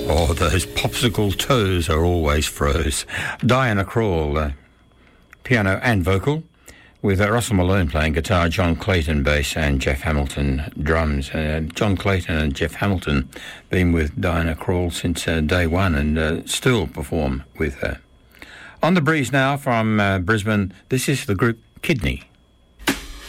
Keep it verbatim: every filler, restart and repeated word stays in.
Oh, those popsicle toes are always froze. Diana Krall, uh, piano and vocal, with uh, Russell Malone playing guitar, John Clayton bass, and Jeff Hamilton drums. Uh, John Clayton and Jeff Hamilton been with Diana Krall since uh, day one and uh, still perform with her. On the breeze now from uh, Brisbane, this is the group Kidney.